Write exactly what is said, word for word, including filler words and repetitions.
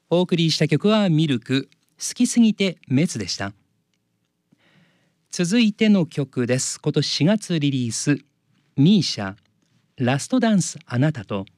お送りした曲はミルク、好きすぎて滅でした。続いての曲です。今年しがつリリース、ミーシャ、ラストダンスあなたと。